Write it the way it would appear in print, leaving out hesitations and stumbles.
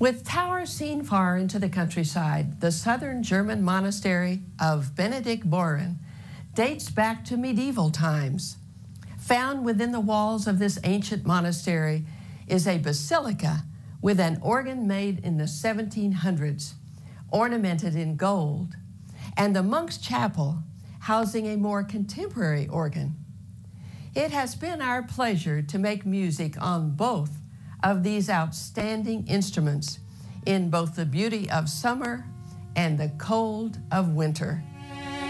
With towers seen far into the countryside, the southern German monastery of Benediktbeuern dates back to medieval times. Found within the walls of this ancient monastery is a basilica with an organ made in the 1700s, ornamented in gold, and the monk's chapel housing a more contemporary organ. It has been our pleasure to make music on both of these outstanding instruments in both the beauty of summer and the cold of winter.